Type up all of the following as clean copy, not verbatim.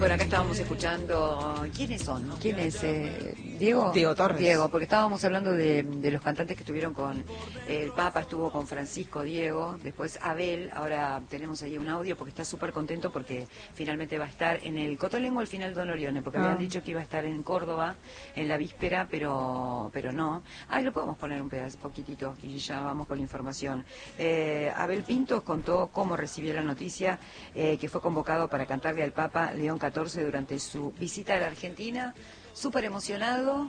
Bueno, acá estábamos escuchando, ¿quiénes son? ¿Quién es? ¿Diego? Diego Torres. Diego, porque estábamos hablando de los cantantes que estuvieron con el Papa, estuvo con Francisco, Diego, después Abel, ahora tenemos ahí un audio porque está súper contento porque finalmente va a estar en el Cotolengo al final Don Orione, porque habían dicho que iba a estar en Córdoba en la víspera, pero no. Lo podemos poner un pedazo, poquitito, y ya vamos con la información. Abel Pintos contó cómo recibió la noticia que fue convocado para cantarle al Papa León XIV durante su visita a la Argentina, súper emocionado.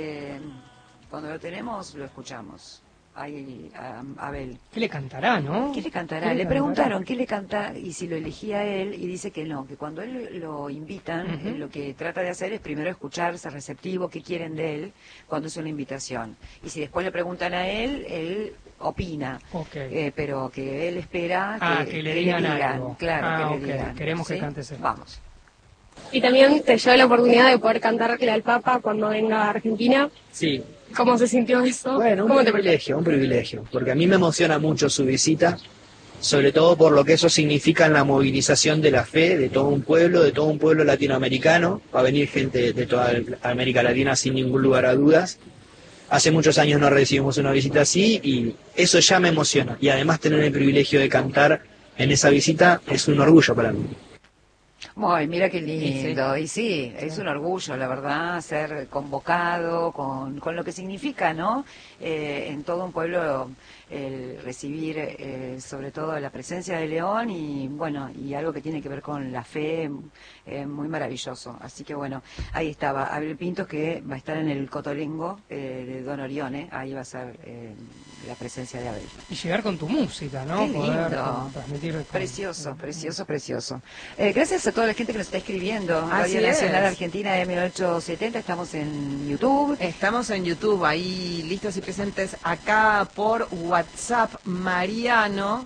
Cuando lo tenemos, lo escuchamos. Ahí, Abel. ¿Qué le cantará, no? ¿Qué le cantará? Le preguntaron qué le canta y si lo elegía él, y dice que no, que cuando él lo invitan, lo que trata de hacer es primero escuchar, ser receptivo, qué quieren de él cuando es una invitación. Y si después le preguntan a él opina, pero que él espera que le digan algo. Claro, que le digan. Queremos ¿sí? que cante ese. Vamos. Y también te lleva la oportunidad de poder cantarle al Papa cuando venga a Argentina. Sí. ¿Cómo se sintió eso? Bueno, un privilegio, porque a mí me emociona mucho su visita, sobre todo por lo que eso significa en la movilización de la fe de todo un pueblo latinoamericano. Va a venir gente de toda América Latina sin ningún lugar a dudas. Hace muchos años no recibimos una visita así y eso ya me emociona. Y además tener el privilegio de cantar en esa visita es un orgullo para mí. Ay, mira qué lindo, y sí, es un orgullo, la verdad, ser convocado con lo que significa, ¿no? En todo un pueblo el recibir sobre todo la presencia de León y bueno, y algo que tiene que ver con la fe, muy maravilloso. Así que bueno, ahí estaba Abel Pintos, que va a estar en el Cotolengo de Don Orione, ahí va a ser la presencia de Abel. Y llegar con tu música, ¿no? Qué lindo. Transmitir Precioso. Gracias a toda la gente que nos está escribiendo. Radio Nacional Argentina de 1870, estamos en YouTube. Estamos en YouTube, ahí listos y presentes acá por WhatsApp. Mariano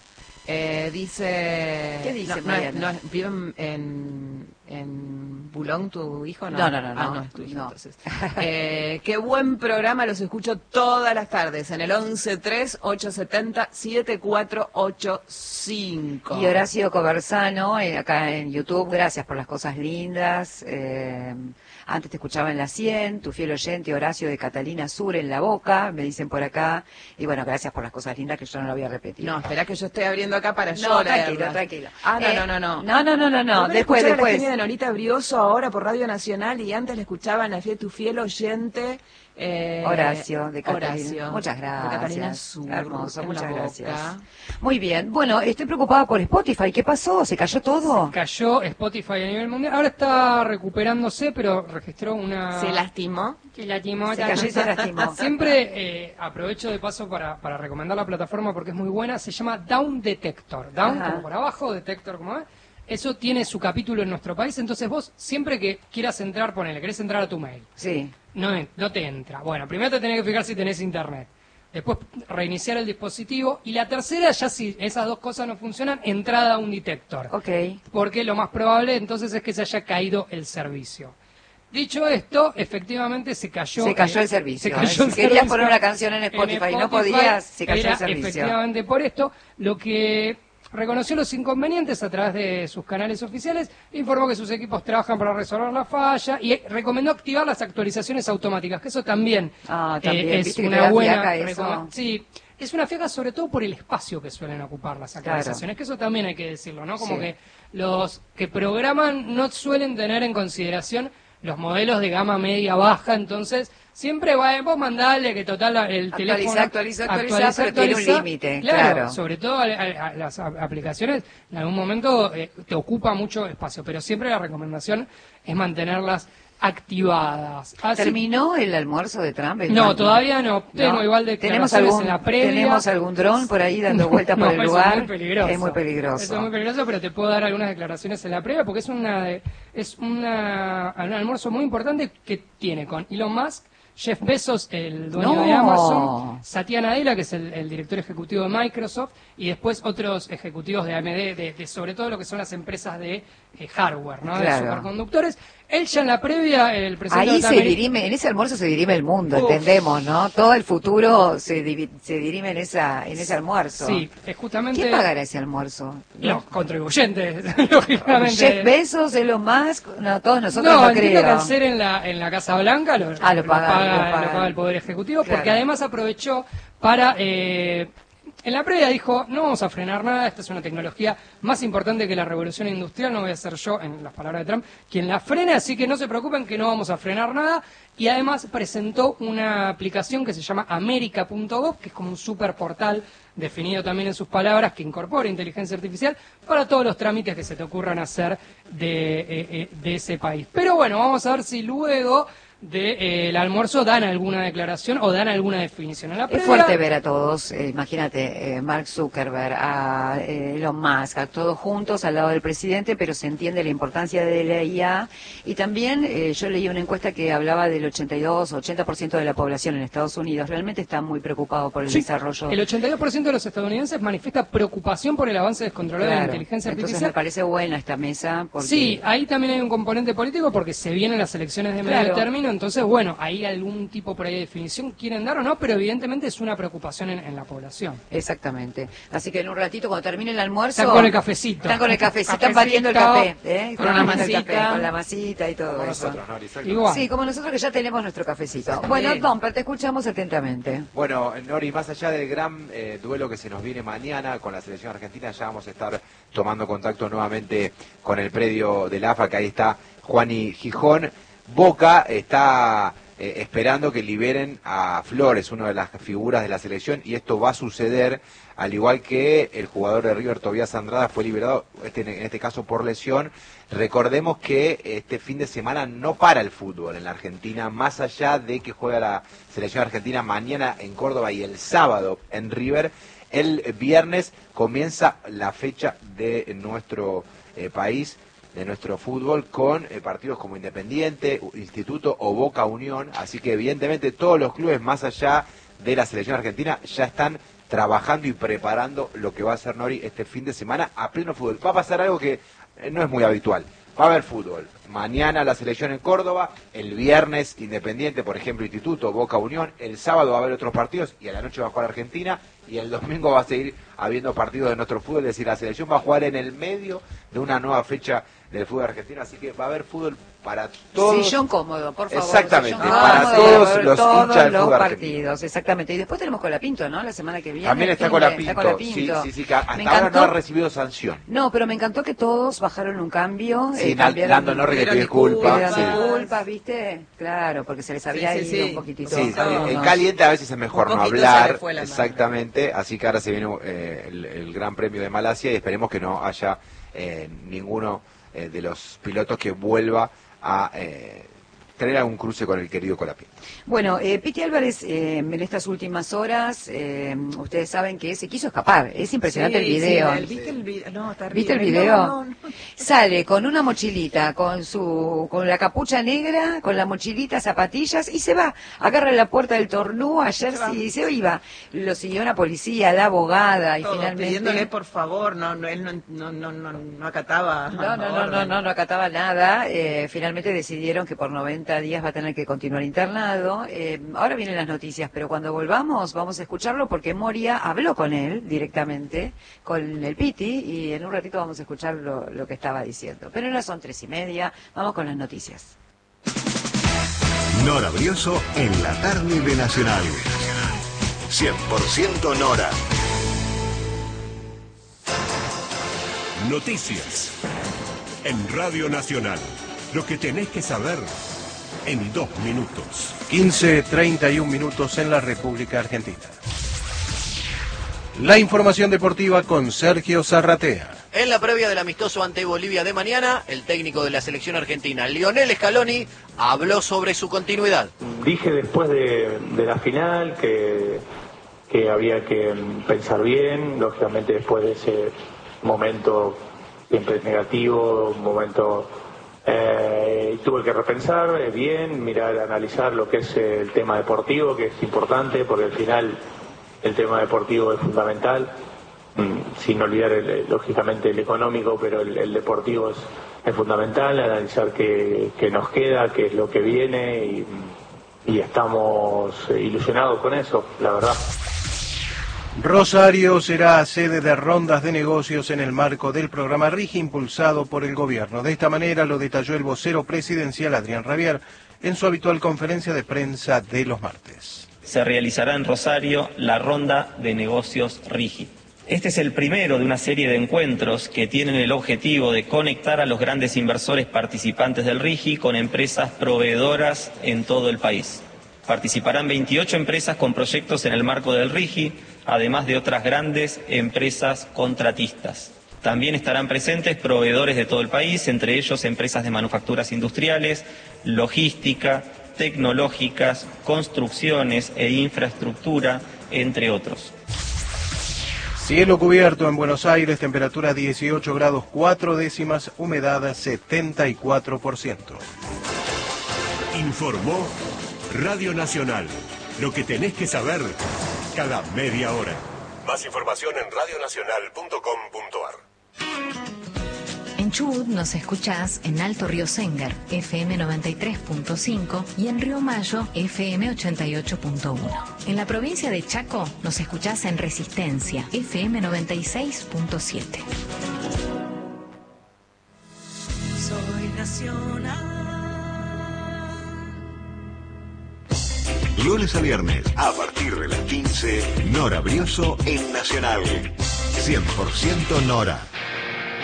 dice... ¿Qué dice Mariano? ¿Vive en Bulón tu hijo? No. No es tu hijo, entonces. Qué buen programa, los escucho todas las tardes en el 11-3-870-7485. Y Horacio Coversano, acá en YouTube, gracias por las cosas lindas. Antes te escuchaba en la 100, tu fiel oyente Horacio de Catalina Sur en La Boca, me dicen por acá. Y bueno, gracias por las cosas lindas que yo no lo voy a repetir. No, espera que yo estoy abriendo acá para llorar. Tranquilo. No. Después. La genia de Norita Brioso ahora por Radio Nacional y antes le escuchaban a tu fiel oyente Horacio de Catalina. Horacio, muchas gracias. De Catalina Sur, hermoso, muchas gracias. Boca. Muy bien. Bueno, estoy preocupada por Spotify. ¿Qué pasó? ¿Se cayó todo? Se cayó Spotify a nivel mundial. Ahora está recuperándose, pero registró una... ¿Se lastimó? Se lastimó. Se cayó y se lastimó. Siempre aprovecho de paso para recomendar la plataforma porque es muy buena. Se llama Down Detector. Down como por abajo, Detector como es. Eso tiene su capítulo en nuestro país, entonces vos siempre que quieras entrar, querés entrar a tu mail. Sí. No te entra. Bueno, primero te tenés que fijar si tenés internet. Después reiniciar el dispositivo. Y la tercera, ya si esas dos cosas no funcionan, entrada a un detector. Ok. Porque lo más probable entonces es que se haya caído el servicio. Dicho esto, efectivamente se cayó el servicio. Si querías poner una canción en Spotify y no podías, se cayó el servicio. Efectivamente por esto, lo que... reconoció los inconvenientes a través de sus canales oficiales, informó que sus equipos trabajan para resolver la falla y recomendó activar las actualizaciones automáticas, que eso también, es una buena recomendación. Sí, es una fiaca sobre todo por el espacio que suelen ocupar las actualizaciones, que eso también hay que decirlo, ¿no? Como que los que programan no suelen tener en consideración los modelos de gama media baja, entonces siempre vos mandale que total el teléfono actualiza, pero tiene un límite, claro. Sobre todo a las aplicaciones en algún momento te ocupa mucho espacio, pero siempre la recomendación es mantenerlas activadas. ¿Terminó el almuerzo de Trump? No, todavía no. Tengo igual declaraciones en la previa. ¿Tenemos algún dron por ahí dando vuelta por el lugar? Es muy peligroso. Es muy peligroso. Eso es muy peligroso, pero te puedo dar algunas declaraciones en la previa porque es un almuerzo muy importante que tiene con Elon Musk, Jeff Bezos, el dueño No. de Amazon, Satya Nadella, que es el director ejecutivo de Microsoft, y después otros ejecutivos de AMD, de sobre todo lo que son las empresas de hardware, ¿no? Claro. De superconductores. Él ya en la previa, el presidente Ahí se norteamericano- dirime, en ese almuerzo se dirime el mundo, Uf. entendemos, ¿no? Todo el futuro se dirime en ese almuerzo. Sí, justamente ¿Quién pagará ese almuerzo? los contribuyentes, lógicamente. Jeff Bezos, Elon Musk, no, todos nosotros No, no entiendo que creo. al ser en la Casa Blanca lo Lo paga paga el Poder Ejecutivo, Claro. porque además aprovechó para... en la previa dijo, no vamos a frenar nada, esta es una tecnología más importante que la revolución industrial, no voy a ser yo, en las palabras de Trump, quien la frene, así que no se preocupen que no vamos a frenar nada. Y además presentó una aplicación que se llama America.gov, que es como un super portal definido también en sus palabras, que incorpora inteligencia artificial para todos los trámites que se te ocurran hacer de ese país. Pero bueno, vamos a ver si luego del almuerzo dan alguna declaración o dan alguna definición. En la Es previa- fuerte ver a todos, imagínate, Mark Zuckerberg, a Elon Musk, a todos juntos al lado del presidente, pero se entiende la importancia de la IA. Y también yo leí una encuesta que hablaba del 82-80% de la población en Estados Unidos. Realmente está muy preocupado por el Sí, desarrollo. el 82% de los estadounidenses manifiesta preocupación por el avance descontrolado de la Claro. inteligencia Entonces artificial. me parece buena esta mesa. Porque... Sí, ahí también hay un componente político porque se vienen las elecciones de medio Claro. término, entonces, bueno, hay algún tipo por ahí de definición, quieren dar o no, pero evidentemente es una preocupación en la población. Exactamente. Así que en un ratito, cuando termine el almuerzo... Están con el cafecito. Están con el cafecito, están Cafecito. batiendo el café. ¿eh? Con la Están batiendo el masita. café, con la masita y todo Como eso. nosotros, ¿no? Exacto. Igual. Sí, como nosotros que ya tenemos nuestro cafecito. Bueno, Domper, te escuchamos atentamente. Bueno, Nori, más allá del gran duelo que se nos viene mañana con la selección argentina, ya vamos a estar tomando contacto nuevamente con el predio del AFA, que ahí está Juani Gijón. Boca está esperando que liberen a Flores, una de las figuras de la selección, y esto va a suceder, al igual que el jugador de River, Tobías Andrada, fue liberado, en este caso por lesión. Recordemos que este fin de semana no para el fútbol en la Argentina, más allá de que juega la selección argentina mañana en Córdoba y el sábado en River. El viernes comienza la fecha de nuestro país, de nuestro fútbol, con partidos como Independiente, Instituto o Boca Unión. Así que evidentemente todos los clubes, más allá de la selección argentina, ya están trabajando y preparando lo que va a ser, Nori, este fin de semana a pleno fútbol. Va a pasar algo que no es muy habitual. Va a haber fútbol. Mañana la selección en Córdoba, el viernes Independiente, por ejemplo, Instituto, Boca Unión, el sábado va a haber otros partidos y a la noche va a jugar Argentina y el domingo va a seguir habiendo partidos de nuestro fútbol, es decir, la selección va a jugar en el medio de una nueva fecha del fútbol argentino, así que va a haber fútbol para todos. Sillón cómodo, por favor. Exactamente, sillón para cómodo, todos para los todos hinchas del los fútbol partidos, argentino. exactamente. Y después tenemos Colapinto, ¿no? La semana que viene. También está Fin con de- la está Colapinto. Sí, que hasta Me ahora no encantó. ha recibido sanción. No, pero me encantó que todos bajaron un cambio. Sí, cambiaron- Lando Norris que pidieron pide culpa. pidieron Sí. disculpas, ¿viste? Claro, porque se les había Sí, sí, ido sí. un poquitito. Sí, No, en no. caliente a veces es mejor Un no poquito se hablar, le fue la mano. exactamente, así que ahora se viene el Gran Premio de Malasia y esperemos que no haya ninguno de los pilotos que vuelva a tener algún cruce con el querido Colapinto. Bueno, Piti Álvarez, en estas últimas horas, ustedes saben que se quiso escapar. Es impresionante el video. ¿Viste el video? No, terrible. ¿Viste el video? No. Sale con una mochilita, con la capucha negra, con la mochilita, zapatillas y se va. Agarra la puerta del Tornú, ayer sí se iba. Lo siguió una policía, la abogada y Todo, finalmente. pidiéndole por favor, él no acataba. No acataba nada. Finalmente decidieron que por 90 días va a tener que continuar internado. Ahora vienen las noticias, pero cuando volvamos vamos a escucharlo porque Moria habló con él directamente, con el Piti, y en un ratito vamos a escuchar lo que estaba diciendo. Pero ahora son 3:30, vamos con las noticias. Nora Brioso en la tarde de Nacional. 100% Nora. Noticias. En Radio Nacional. Lo que tenés que saber en 2 minutos. 15:31 minutos en la República Argentina. La información deportiva con Sergio Zarratea. En la previa del amistoso ante Bolivia de mañana, el técnico de la selección argentina, Lionel Scaloni, habló sobre su continuidad. Dije después de la final que había que pensar bien, lógicamente después de ese momento siempre es negativo, un momento tuve que repensar bien, mirar, analizar lo que es el tema deportivo, que es importante, porque al final el tema deportivo es fundamental, sin olvidar lógicamente el económico, pero el deportivo es fundamental, analizar qué nos queda, qué es lo que viene, y estamos ilusionados con eso, la verdad. Rosario será sede de rondas de negocios en el marco del programa RIGI impulsado por el gobierno. De esta manera lo detalló el vocero presidencial Adrián Rabier en su habitual conferencia de prensa de los martes. Se realizará en Rosario la ronda de negocios RIGI. Este es el primero de una serie de encuentros que tienen el objetivo de conectar a los grandes inversores participantes del RIGI con empresas proveedoras en todo el país. Participarán 28 empresas con proyectos en el marco del RIGI, además de otras grandes empresas contratistas. También estarán presentes proveedores de todo el país, entre ellos empresas de manufacturas industriales, logística, tecnológicas, construcciones e infraestructura, entre otros. Cielo cubierto en Buenos Aires, temperatura 18 grados 4 décimas, humedad 74%. Informó Radio Nacional. Lo que tenés que saber cada media hora. Más información en radionacional.com.ar. En Chubut nos escuchás en Alto Río Sengar, FM 93.5 y en Río Mayo, FM 88.1. En la provincia de Chaco nos escuchás en Resistencia, FM 96.7. Soy nacional. Lunes a viernes, a partir de las 15, Nora Brioso en Nacional. 100% Nora.